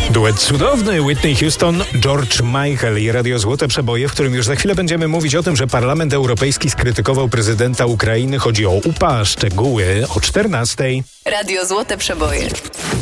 Duet cudowny, Whitney Houston, George Michael i Radio Złote Przeboje, w którym już za chwilę będziemy mówić o tym, że Parlament Europejski skrytykował prezydenta Ukrainy. Chodzi o UPA, szczegóły o 14:00. Radio Złote Przeboje.